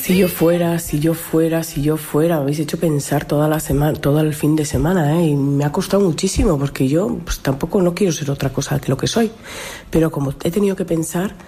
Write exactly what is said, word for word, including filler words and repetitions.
Si yo fuera, si yo fuera, si yo fuera, me habéis hecho pensar toda la semana, todo el fin de semana, ¿eh? Y me ha costado muchísimo porque yo pues, tampoco no quiero ser otra cosa que lo que soy. Pero como he tenido que pensar,